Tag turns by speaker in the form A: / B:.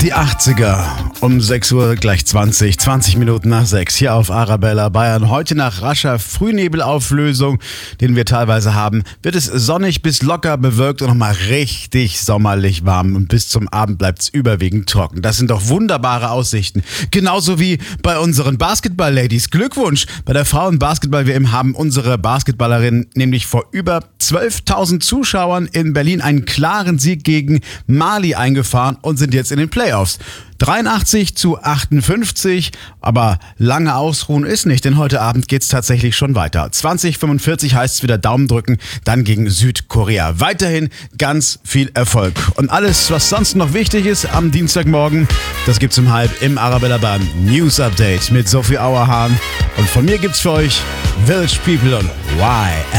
A: Die 80er um 6 Uhr gleich 20 Minuten nach 6 hier auf Arabella Bayern. Heute nach rascher Frühnebelauflösung, den wir teilweise haben, wird es sonnig bis locker bewölkt und nochmal richtig sommerlich warm. Und bis zum Abend bleibt es überwiegend trocken. Das sind doch wunderbare Aussichten. Genauso wie bei unseren Basketball-Ladies. Glückwunsch! Bei der Frauen-Basketball-WM haben unsere Basketballerinnen nämlich vor über 12.000 Zuschauern in Berlin einen klaren Sieg gegen Mali eingefahren und sind jetzt in den Playoffs. 83-58, aber lange ausruhen ist nicht, denn heute Abend geht's tatsächlich schon weiter. 20:45 heißt es wieder Daumen drücken, dann gegen Südkorea. Weiterhin ganz viel Erfolg. Und alles, was sonst noch wichtig ist am Dienstagmorgen, das gibt's um 12 im Arabella Bayern News Update mit Sophie Auerhahn. Und von mir gibt's für euch Village People und YM.